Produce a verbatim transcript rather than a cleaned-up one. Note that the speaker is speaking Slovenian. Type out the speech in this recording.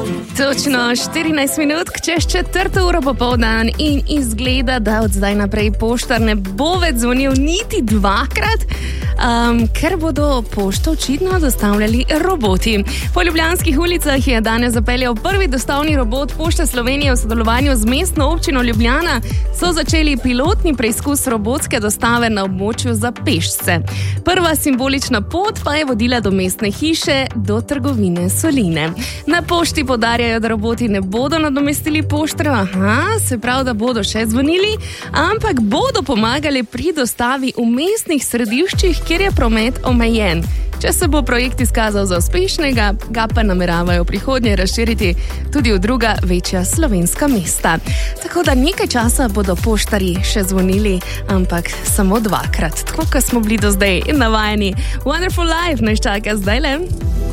Točno štirinajst minut, čez četrto uro popoldan in izgleda, da od zdaj naprej poštar ne bo več zvonil niti dvakrat, um, ker bodo pošto očitno dostavljali roboti. Po ljubljanskih ulicah je danes zapeljal prvi dostavni robot Pošte Slovenije v sodelovanju z mestno občino Ljubljana. So začeli pilotni preizkus robotske dostave na območju za pešce. Prva simbolična pot pa je vodila do mestne hiše, do trgovine Soline. Na pošti podarjajo, da roboti ne bodo nadomestili poštarjev, aha, se pravi, da bodo še zvonili, ampak bodo pomagali pri dostavi v mestnih središčih, kjer je promet omejen. Če se bo projekt izkazal za uspešnega, ga pa nameravajo prihodnje razširiti tudi v druga večja slovenska mesta. Tako da nekaj časa bodo poštarji še zvonili, ampak samo dvakrat, tako kot smo bili do zdaj navajeni. Wonderful Life nas čaka zdaj le.